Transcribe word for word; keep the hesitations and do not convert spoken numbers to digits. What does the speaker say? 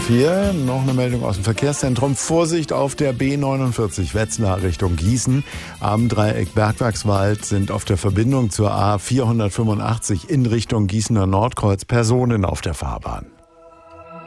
vier. Noch eine Meldung aus dem Verkehrszentrum. Vorsicht auf der B neunundvierzig Wetzlar Richtung Gießen. Am Dreieck Bergwerkswald sind auf der Verbindung zur A vierhundertfünfundachtzig in Richtung Gießener Nordkreuz Personen auf der Fahrbahn.